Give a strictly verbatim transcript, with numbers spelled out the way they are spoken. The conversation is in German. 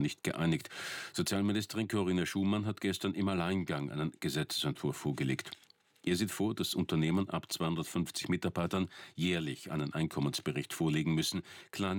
nicht geeinigt. Sozialministerin Corinna Schumann hat gestern im Alleingang einen Gesetzesentwurf vorgelegt. Er sieht vor, dass Unternehmen ab zweihundertfünfzig Mitarbeitern jährlich einen Einkommensbericht vorlegen müssen. Kleine